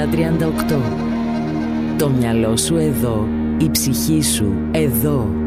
938. Το μυαλό σου εδώ, η ψυχή σου εδώ.